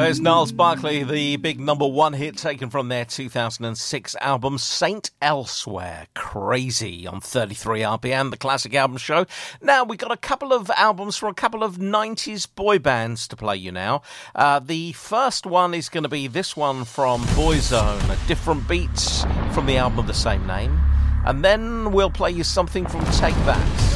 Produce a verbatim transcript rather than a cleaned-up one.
There's Niles Barkley, the big number one hit taken from their two thousand six album Saint Elsewhere. Crazy on thirty-three R P M, the Classic Album Show. Now, we've got a couple of albums from a couple of nineties boy bands to play you now. Uh, the first one is going to be this one from Boyzone, Different Beats from the album of the same name. And then we'll play you something from Take That.